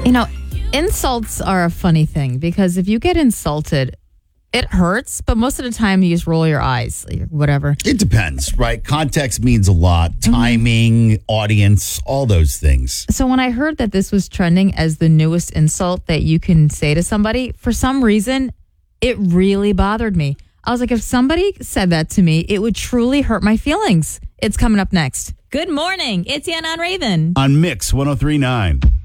You know, insults are a funny thing because if you get insulted, it hurts, but most of the time you just roll your eyes, whatever. It depends, right? Context means a lot. Timing, audience, all those things. So when I heard that this was trending as the newest insult that you can say to somebody, for some reason, it really bothered me. I was like, if somebody said that to me, it would truly hurt my feelings. It's coming up next. Good morning. It's Yana on Raven. On Mix 103.9.